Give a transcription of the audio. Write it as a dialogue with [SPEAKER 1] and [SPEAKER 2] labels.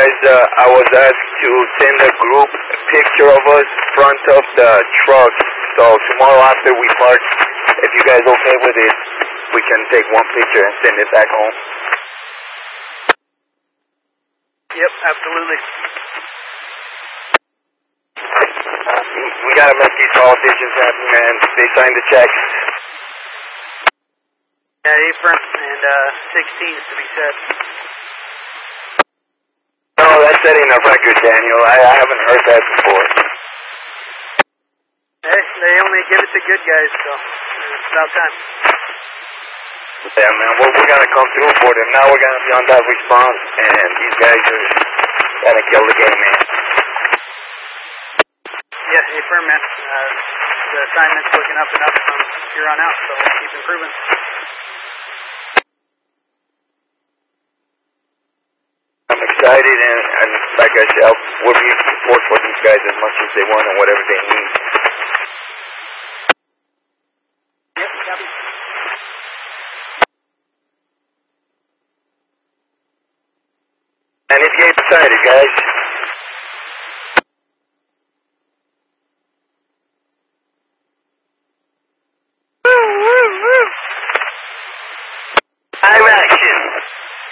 [SPEAKER 1] guys, I was asked to send a group picture of us front of the truck. So tomorrow after we park, if you guys okay with it, we can take one picture and send it back home.
[SPEAKER 2] Yep, absolutely.
[SPEAKER 1] We gotta make these politicians happy, man. They signed the checks.
[SPEAKER 2] Yeah, apron and 16s to be set.
[SPEAKER 1] No, that's setting a record, Daniel. I haven't heard that before.
[SPEAKER 2] Hey, they only give it to good guys, so it's about time.
[SPEAKER 1] Yeah, man. Well, we're gonna come through for them. Now we're gonna be on that response, and these guys are gonna kill the game, man.
[SPEAKER 2] Yeah, apron, man. The assignment's looking up and up from here on out, so we'll keep improving.
[SPEAKER 1] I'm excited, and like I said, we'll be support for these guys as much as they want and whatever they need.
[SPEAKER 2] Yep, copy.
[SPEAKER 1] And if you ain't excited, guys,